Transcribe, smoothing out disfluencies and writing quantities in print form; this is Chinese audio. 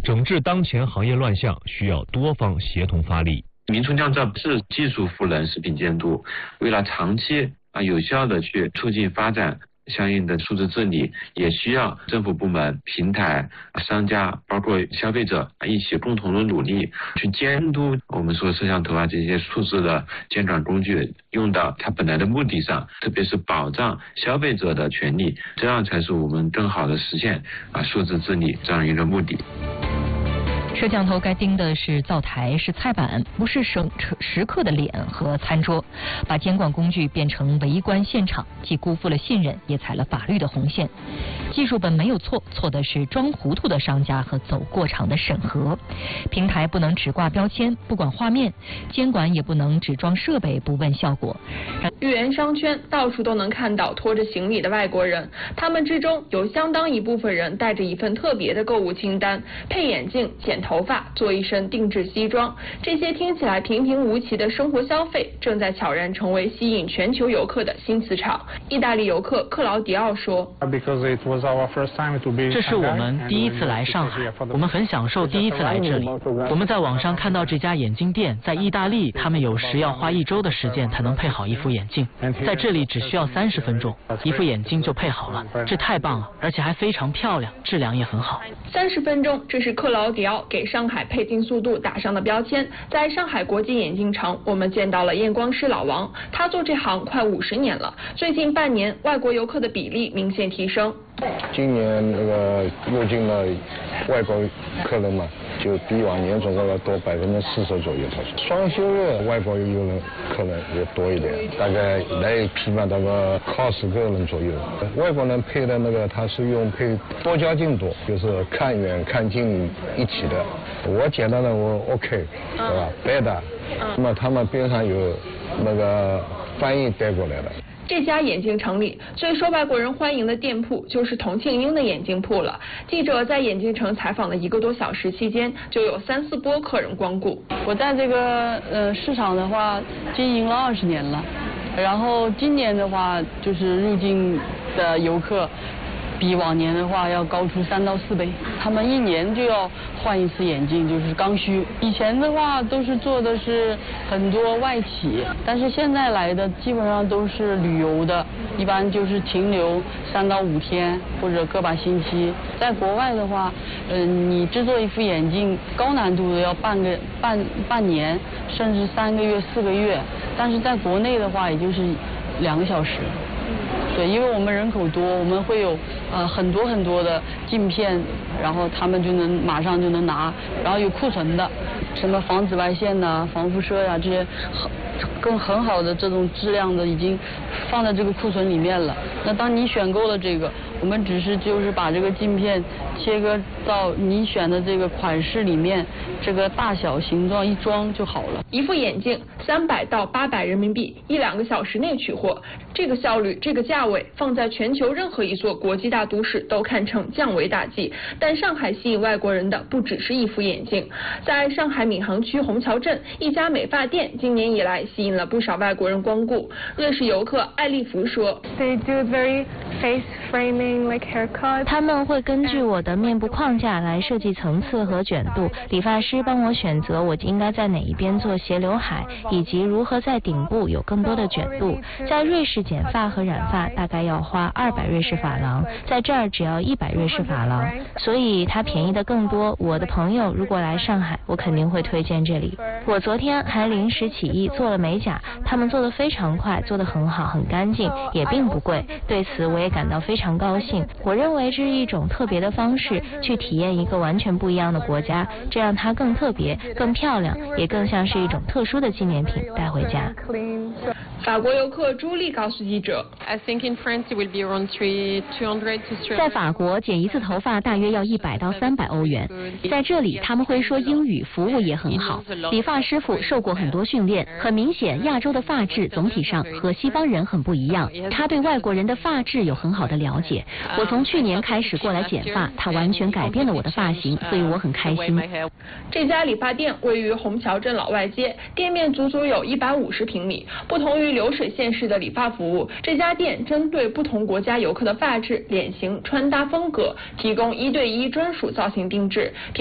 整治当前行业乱象需要多方协同发力。 民初酿造是技术赋能食品监督，为了长期有效的去促进发展相应的数字治理，也需要政府部门、平台、商家，包括消费者一起共同的努力去监督我们说摄像头这些数字的监管工具用到它本来的目的上，特别是保障消费者的权利，这样才是我们更好的实现数字治理这样一个目的。 摄像头该盯的是灶台，是菜板，不是食客的脸和餐桌。把监管工具变成围观现场，既辜负了信任，也踩了法律的红线。技术本没有错，错的是装糊涂的商家和走过场的审核。平台不能只挂标签，不管画面；监管也不能只装设备，不问效果。 豫园商圈到处都能看到拖着行李的外国人，他们之中有相当一部分人带着一份特别的购物清单：配眼镜、剪头发、做一身定制西装。这些听起来平平无奇的生活消费，正在悄然成为吸引全球游客的新磁场。意大利游客克劳迪奥说：“ 这是我们第一次来上海，我们很享受第一次来这里。我们在网上看到这家眼镜店，在意大利，他们有时要花1周的时间才能配好一副眼镜，在这里只需要30分钟，一副眼镜就配好了，这太棒了，而且还非常漂亮，质量也很好。 30分钟，这是克劳迪奥给上海配镜速度打上的标签。在上海国际眼镜城，我们见到了验光师老王，他做这行快50年了。最近半年，外国游客的比例明显提升。 今年那个入境的外国客人嘛，就比往年总共要多40%左右。双休日外国客人也多一点，大概来批发大概20个人左右。外国人配的那个他是用配多焦镜多，就是看远看近一起的。我简单的我 OK， 对吧？Better， 那么他们边上有那个翻译带过来的。 这家眼镜城里最受外国人欢迎的店铺就是童庆英的眼镜铺了。记者在眼镜城采访了1个多小时期间，就有3、4波客人光顾。 我在这个市场的话经营了20年了，然后今年的话就是入境的游客比往年的话要高出3到4倍，他们1年就要换一次眼镜，就是刚需。以前的话都是做的是很多外企，但是现在来的基本上都是旅游的，一般就是停留3到5天或者个把星期。在国外的话，你制作一副眼镜高难度的要半年，甚至3个月、4个月，但是在国内的话也就是2个小时。对，因为我们人口多，我们会有很多的镜片，然后他们就能马上就能拿，然后有库存的，什么防紫外线呐、防辐射呀、这些很好的这种质量的已经放在这个库存里面了。那当你选购了这个，我们就是把这个镜片切割到你选的这个款式里面，这个大小形状一装就好了。 一副眼镜300到800人民币，1、2个小时内取货。这个效率，这个价位，放在全球任何一座国际大都市都堪称降维打击。但上海吸引外国人的不只是一副眼镜。在上海闵行区虹桥镇，一家美发店今年以来吸引了不少外国人光顾。瑞士游客艾丽芙说 ：“They do very face framing like haircut。 他们会根据我的面部框架来设计层次和卷度，理发师帮我选择我应该在哪一边做斜刘海，以及如何在顶部有更多的卷度。在瑞士剪发和染发大概要花200瑞士法郎，在这儿只要100瑞士法郎，所以它便宜的更多。我的朋友如果来上海，我肯定会推荐这里。我昨天还临时起意做了美甲，他们做得非常快，做得很好，很干净，也并不贵。对此我也感到非常高兴。我认为这是一种特别的方式去体验一个完全不一样的国家，这让它更特别、更漂亮，也更像是一种特殊的纪念品带回家。 法国游客朱莉告诉记者 I think in France it will be around 200 to 300。 在法国剪一次头发大约要100到300欧元，在这里他们会说英语，服务也很好。理发师傅受过很多训练，很明显亚洲的发质总体上和西方人很不一样。他对外国人的发质有很好的了解。我从去年开始过来剪发，他完全改变了我的发型，所以我很开心。 这家理发店位于虹桥镇老外街，店面足足有150平米。不同于流水线式的理发服务，这家店针对不同国家游客的发质、脸型、穿搭风格，提供1对1专属造型定制。